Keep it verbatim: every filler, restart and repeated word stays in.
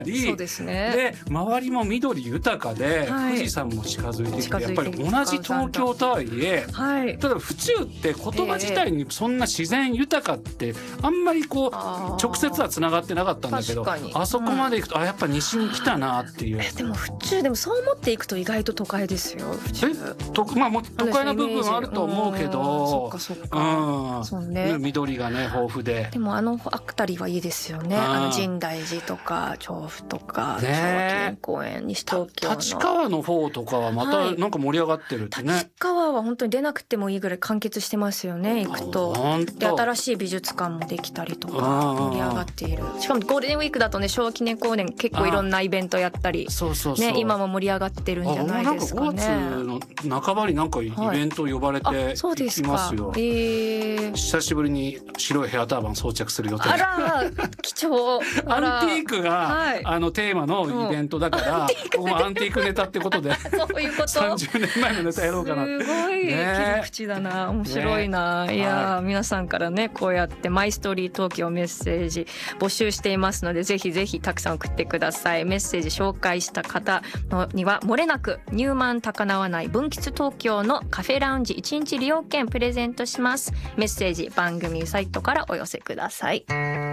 そうですね。 で周りも緑豊かで、はい、富士山も近づいてきて、やっぱり同じ東京とはいえ、はい、ただ府中って言葉自体にそんな自然豊かってあんまりこう直接はつながってなかったんだけど、 あ, あそこまで行くと、うん、あやっぱ西に来たなっていう。 でも府中でもそう思っていくと意外と都会ですよ府中。 えと、まあ、も都会の部分はあると思うけど、 そっかそっか、うん、そうね、 緑がね豊富で。 でもあの辺りはいいですよね。あの深大寺とか調布とか、ね、昭和記念公園、西東京の立川の方とかはまたなんか盛り上がってるってね、はい、 立川は本当に出なくてもいいぐらい完結してますよね行くと。で新しい美術館もできたりとか盛り上がっている。しかもゴールデンウィークだとね、昭和記念公園結構いろんなイベントやったり、 そうそうそう、 ね、今も盛り上がってるんじゃないですかね。 ごがつの半ばになんかイベント呼ばれて行きますよ、はい、えー、久しぶりに白いヘアターバン装着する予定。 あら貴重。 アンティークが、はい、あのテーマのイベントだから、うん、アンティークネタってことでそういうことさんじゅうねんまえのネタやろうかな。 すごい切り口だな、面白いな、ね、いや、はい、皆さんからねこうやってマイストーリー東京メッセージ募集していますので、ぜひぜひたくさん送ってください。メッセージ紹介した方のには漏れなくニューマン高輪内分吉東京のカフェラウンジいちにち利用券プレゼントします。メッセージ番組サイトからお寄せください。